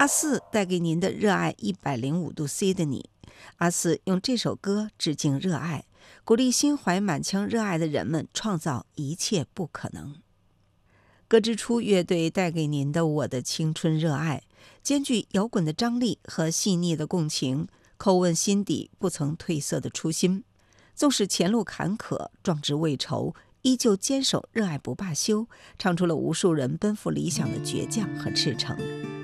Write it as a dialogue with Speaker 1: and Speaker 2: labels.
Speaker 1: 阿四带给您的热爱105度 C 的你。阿四用这首歌致敬热爱，鼓励心怀满腔热爱的人们创造一切不可能。歌之初乐队带给您的《我的青春热爱》，兼具摇滚的张力和细腻的共情，叩问心底不曾褪色的初心。纵使前路坎坷，壮志未酬，依旧坚守热爱不罢休，唱出了无数人奔赴理想的倔强和赤诚。